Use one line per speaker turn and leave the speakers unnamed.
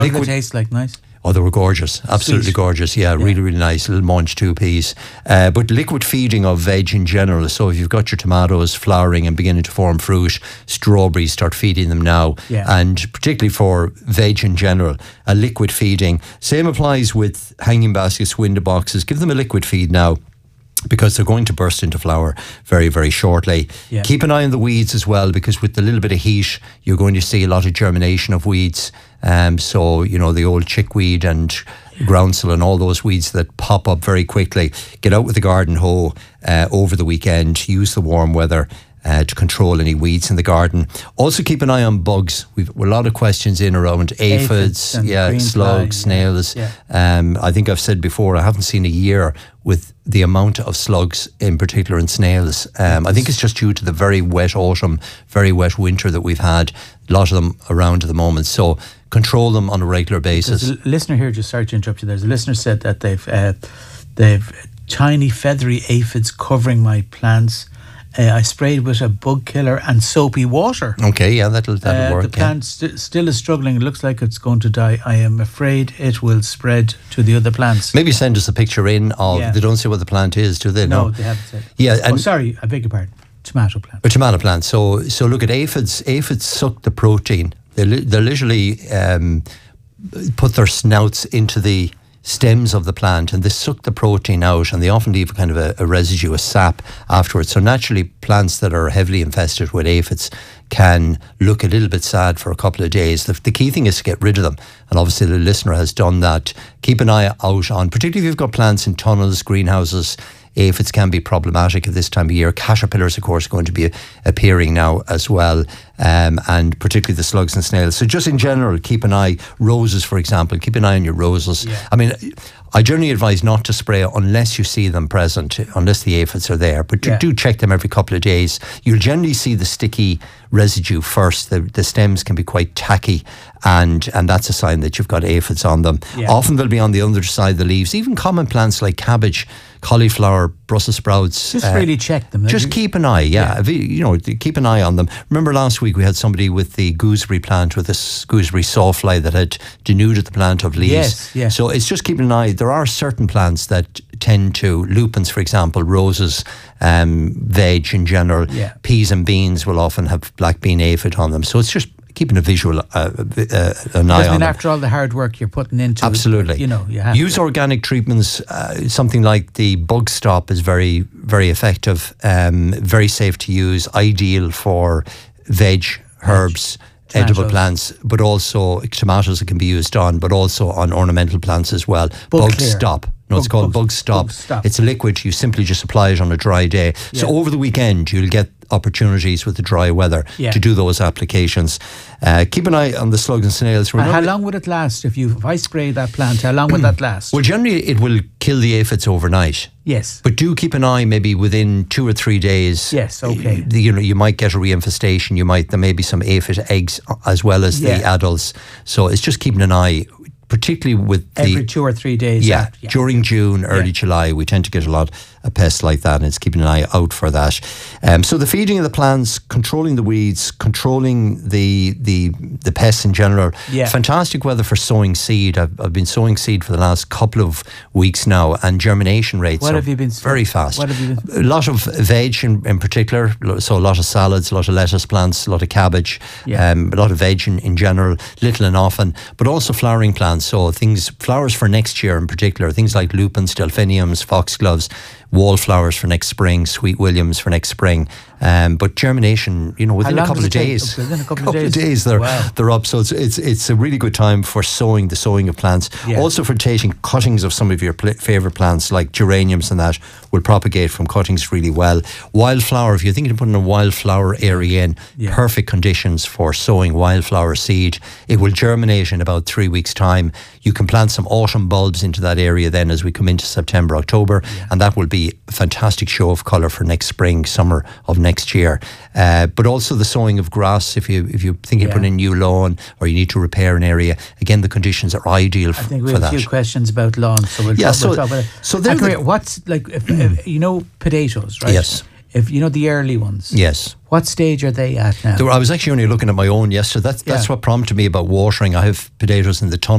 What do they taste like? Nice?
Oh, they were gorgeous. Absolutely
Sweet.
gorgeous. Yeah, really, really nice. Little munch, 2 peas. But liquid feeding of veg in general. So if you've got your tomatoes flowering and beginning to form fruit, strawberries, start feeding them now.
Yeah.
And particularly for veg in general, a liquid feeding. Same applies with hanging baskets, window boxes. Give them a liquid feed now, because they're going to burst into flower very, very shortly.
Yeah.
Keep an eye on the weeds as well, because with the little bit of heat, you're going to see a lot of germination of weeds. So, you know, the old chickweed and groundsel and all those weeds that pop up very quickly. Get out with the garden hoe over the weekend. Use the warm weather to control any weeds in the garden. Also keep an eye on bugs. We've a lot of questions in around aphids, slugs, snails.
Yeah.
I think I've said before, I haven't seen a year with the amount of slugs, in particular in snails. I think it's just due to the very wet autumn, very wet winter that we've had. A lot of them around at the moment. So control them on a regular basis.
There's a listener here, just sorry to interrupt you. There's a listener said that they've tiny feathery aphids covering my plants. I sprayed with a bug killer and soapy water.
Okay, yeah, that'll work.
The plant still is struggling. It looks like it's going to die. I am afraid it will spread to the other plants.
Maybe send us a picture in of.
Yeah.
They don't say what the plant is, do they?
No, they haven't said.
Yeah,
sorry, I beg your pardon. Tomato plant.
A tomato plant. So look at aphids. Aphids suck the protein. They literally put their snouts into the stems of the plant, and they suck the protein out, and they often leave a kind of a residue, a sap afterwards. So naturally, plants that are heavily infested with aphids can look a little bit sad for a couple of days. The key thing is to get rid of them, and obviously the listener has done that. Keep an eye out on, particularly if you've got plants in tunnels, greenhouses. Aphids can be problematic at this time of year. Caterpillars, of course, are going to be appearing now as well, and particularly the slugs and snails. So just in general, keep an eye. Roses, for example, keep an eye on your roses. Yeah. I mean, I generally advise not to spray unless you see them present, unless the aphids are there. But do check them every couple of days. You'll generally see the sticky residue first. The stems can be quite tacky, and that's a sign that you've got aphids on them. Yeah. Often they'll be on the underside of the leaves. Even common plants like cabbage, cauliflower, Brussels sprouts.
Just really check them.
Just keep an eye, keep an eye on them. Remember last week we had somebody with the gooseberry plant, with this gooseberry sawfly that had denuded the plant of leaves.
Yes.
So it's just keeping an eye. There are certain plants that tend to, lupins for example, roses, veg in general, peas and beans will often have black bean aphid on them. So it's just keeping a visual an eye on them.
After all the hard work you're putting into
absolutely.
it, you have
use organic treatments. Something like the Bug Stop is very, very effective, very safe to use, ideal for veg, herbs, edible plants, but also tomatoes it can be used on, but also on ornamental plants as well. Bug Stop. No, it's called Bug Stop. It's a liquid. You simply just apply it on a dry day. So over the weekend, you'll get opportunities with the dry weather to do those applications. Keep an eye on the slugs and snails.
And how long would it last if I spray that plant? How long would that last?
Well, generally it will kill the aphids overnight.
Yes.
But do keep an eye maybe within 2 or 3 days.
Yes, okay.
You might get a reinfestation. There may be some aphid eggs as well as the adults. So it's just keeping an eye, particularly with
every 2 or 3 days.
During June, early July, we tend to get a lot of pests like that, and it's keeping an eye out for that. So the feeding of the plants, controlling the weeds, controlling the pests in general. Fantastic weather for sowing seed. I've been sowing seed for the last couple of weeks now, and germination rates are very fast.
What have you been?
A lot of veg in particular, so a lot of salads, a lot of lettuce plants, a lot of cabbage, a lot of veg in general, little and often, but also flowering plants. So flowers for next year in particular, things like lupins, delphiniums, foxgloves, wallflowers for next spring, sweet williams for next spring. But germination, within a couple of days.
Within a couple of days,
they're up. So it's a really good time for the sowing of plants. Also for taking cuttings of some of your favourite plants like geraniums and that will propagate from cuttings really well. Wildflower, if you're thinking of putting a wildflower area in, perfect conditions for sowing wildflower seed. It will germinate in about 3 weeks' time. You can plant some autumn bulbs into that area then as we come into September, October, and that will be a fantastic show of colour for next spring, summer of next year. But also the sowing of grass, if you're thinking of putting in new lawn or you need to repair an area, again the conditions are ideal for that. I
think we have a few questions about lawn, so we'll talk about it.
So
what's like, potatoes, right?
Yes.
if you know the early ones.
Yes.
What stage are they at now?
I was actually only looking at my own yesterday. That's what prompted me about watering. I have potatoes in the tunnel.